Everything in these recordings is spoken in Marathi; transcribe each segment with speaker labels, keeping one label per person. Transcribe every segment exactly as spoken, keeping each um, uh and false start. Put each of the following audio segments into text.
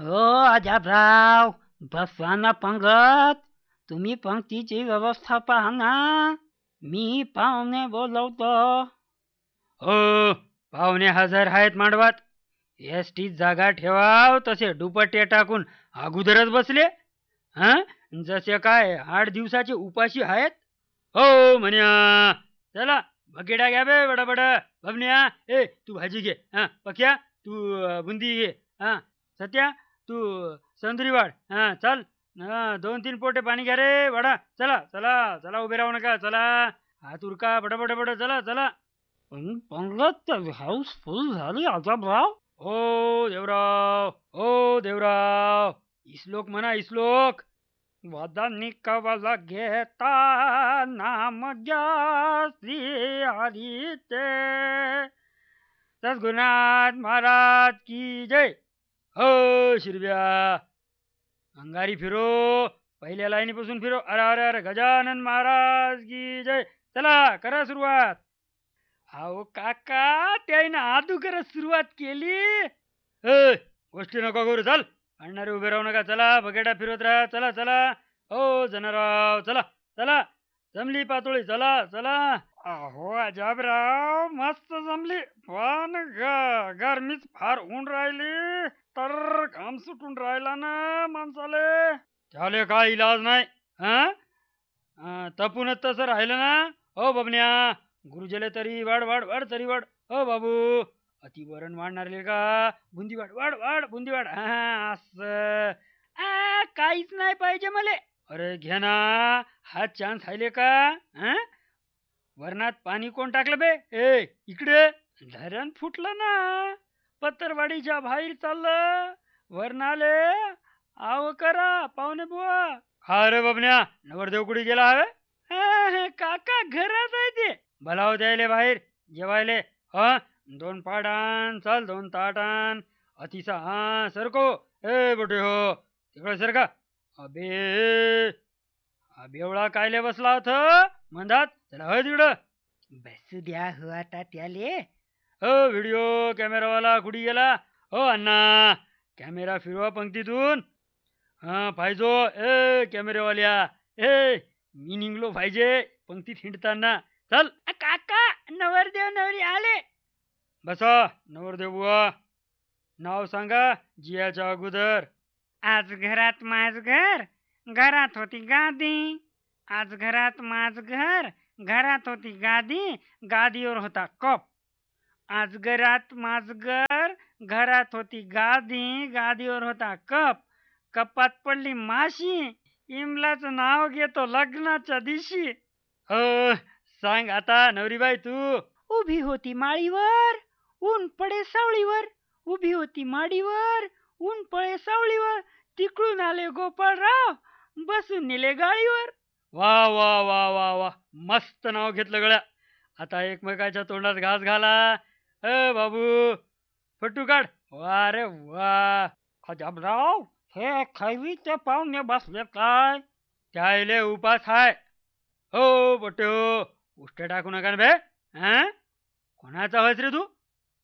Speaker 1: हो आजाबराव, बसवा ना पंगत. तुम्ही पंक्तीची व्यवस्था पहा ना. मी पाहुणे बोलवतो. हो, पाहुणे हजर आहेत मांडवात. एसटीत जागा ठेवाव तसे दुपट्टे टाकून अगोदरच बसले. हा, जसे काय आठ दिवसाचे उपाशी आहेत. हो म्हण्या, चला बकेटा घ्या बे बडा बडा. बबन्या, ए तू भाजी घे. हा पक्या, तू अं, बुंदी घे. हा सत्या, तू संत्री वाढ. हा चल. हा, दोन तीन पोटे पाणी घ्या रे वाडा. चला चला चला, उभे राहू नका. चला, हात उरका बड बड बड. चला चला. पण पंगत हाऊस फुल झाली आजाबराव. ओ देवराव, ओ देवराव, इस्लोक म्हणा इस्लोक. वदनी कवल घेता नाम घ्या श्री हरी ते. सद्गुरुनाथ महाराज की जय. हो शिरव्या, अंगारी फिरो. पहिल्या लाईनीपासून फिरो. अरे अरे अरे, गजानन महाराज की जय. चला करा सुरुवात. अहो काका, त्याने अगोदरच सुरुवात केली. ए गोष्टी नको करू. चल, आणणारे उभे राहू नका. चला बकेटा फिरवत राहा. चला चला. हो जनराव, चला चला. जमली पातोळी. चला चला. अहो अजाबराव, मस्त जमली. पण ग गरमीच फार ऊन राहिली तर घाम सुटून राहिला ना माणसाले. त्याले काय इलाज नाही. हा, अं, तपूनच तसं राहिलं ना. हो बबन्या, गुरुजीले तरी वाढ वाढ वाढ तरी वाढ. हो बाबू, अति वरण वाढणारे का. बुंदी वाढ वाढ वाढ बुंदी वाढ. हा असं. आ, काहीच नाही पाहिजे मले. अरे घे ना, हा चान्स हायले का. हा, वरणात पाणी कोण टाकलं बे. ए इकडे. धरण फुटलं ना. पत्तरवाडीच्या बाहेर चाललं. वरणाले आव करा पाहुणे बुवा. हा रे बबन्या, नवरदेव कुठे गेला हवे. काका घरात आहे ते. भलाव द्यायले बाहेर जेवायले. हा, दोन पाट आण. चल दोन ताट आण. अतिसा हा सरको. ए बोटे हो, तिकडे सरका. अबे, हा बेवळा कायले बसला होता मंदात. चला होय तिकडं. बसू द्या हो आता त्याले. हो व्हिडिओ कॅमेरावाला कुठे गेला. हो अण्णा, कॅमेरा फिरवा पंक्तीतून. हा पाहिजो. ए कॅमेरेवाल्या, ए मी निघलो पाहिजे पंक्तीत हिंडताना. चल. काका, नवरदेव नवरी आले. बसा नवरदेव बुवा. नाव सांगा जियाच्या अगोदर. आज घरात माझ घर, घरात होती गादी. आज घरात माझ घर, घरात होती गादी, गादीवर होता कप. आज घरात माझ घर, घरात होती गादी, गादीवर होता कप. कपात पडली माशी. इमलाचं नाव घेतो लग्नाच्या दिवशी. हो, सांग आता नवरीबाई तू. उभी होती माळीवर, ऊन पडे सावळीवर. उभी होती माडीवर, ऊन पळे सावळीवर. तिकडून आले गोपाळराव, बसून नेले गाळीवर. वा वा वा वा वा, मस्त नाव घेतलं गळ्या. आता एकमेकाच्या तोंडात घास घाला. ए बाबू, फट्टू काढ. वा रे वा. अजाबराव, हे खैवीचे पाहुणे बसले काय. त्याले उपास हाय. हो बटे हो, उष्ट टाकू नका ना बे. हा, कोणाचा होयस रे तू.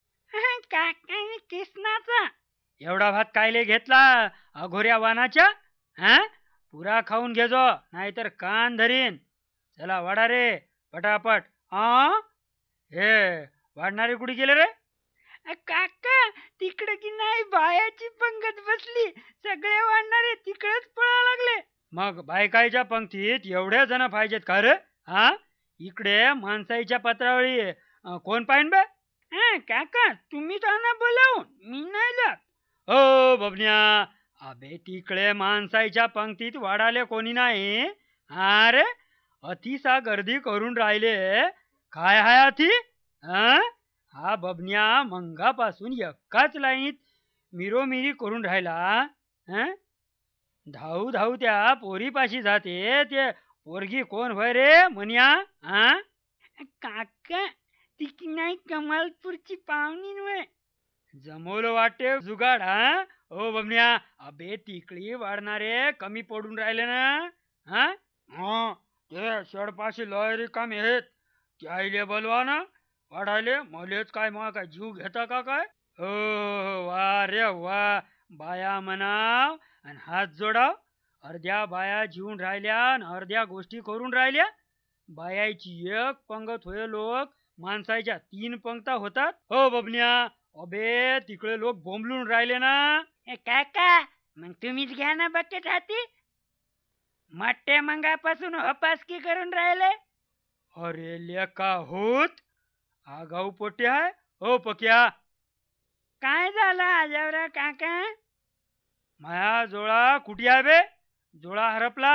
Speaker 1: काका कृष्णाचा. एवढा भात कायले घेतला अघोऱ्या वानाच्या. हा, पुरा खाऊन घेजो, नाहीतर कान धरीन. चला वाडा रे पटापट. आ, हे वाढणारे कुठे गेले रे. काका, तिकडे की नाही बायाची पंगत बसली. सगळे वाढणारे तिकडेच पळा लागले. मग बायकाईच्या पंक्तीत एवढे जण पाहिजेत का रे. हा, इकडे माणसाईच्या पत्रावळी अं, कोण पाहिन बे. हा काका, तुम्ही त्यांना बोलावून, मी नाही जात. हो बबन्या, अबे तिकडे माणसाईच्या पंक्तीत वाढाले कोणी नाही. अरे अतिसा गर्दी करून राहिले. काय हाय अति. हा, हा बबन्या मंगापासून एकाच लाईनीत मिरोमिरी करून राहिला. हं, धाऊ धाऊ त्या पोरीपाशी जाते. ते पोरगी कोण होय रे म्हण्या. हा, काका, ती की नाही कमालपूरची पाहुणी नव्हे. जमवलं वाटे जुगाड. हा, ओ बबन्या, अबे तिकडी वाढणारे कमी पडून राहिले ना. हा, हा, ते शेडपाशी लय रिकामे आहेत. त्याईले बोलवा ना वाढायले. मलेच काय मग काय जीव घेता का काय. हो हो, वा रे वा. बाया म्हणाव आणि हात जोडाव. अर्ध्या बाया जीवन राहिल्या आणि अर्ध्या गोष्टी करून राहिल्या. बायाची एक पंगत होय लोक, माणसाच्या तीन पंक्ता होतात. हो बबन्या, अबे तिकडे लोक बोंबलून राहिले ना.
Speaker 2: ए काका, मग तुम्हीच घ्या ना बकेट हाती. मोठ्या मंगापासून हपासकी करून राहिले.
Speaker 1: अरे लेका होत, आगाऊ पोटे आहे. हो पक्या,
Speaker 2: काय झालं आजवरा काका?
Speaker 1: माया जोळा कुठे आहे बे? जोळा हरपला.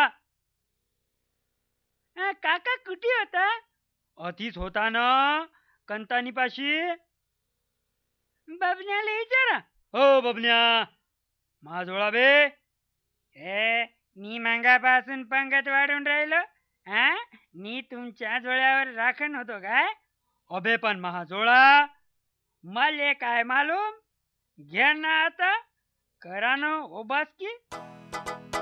Speaker 2: अ, काका कुठे होता?
Speaker 1: अतिच होता ना कंतानीपाशी.
Speaker 2: बबन्याला विचारा.
Speaker 1: हो बबन्या, मा जोळा बे.
Speaker 2: ए मी मंगापासून पंगत वाढून राहिलो. हा, मी तुमच्या जोळ्यावर राखण होतो काय?
Speaker 1: अबे पण महा जोळा.
Speaker 2: मले काय मालूम. घ्या ना आता, करा ना ओबासकी.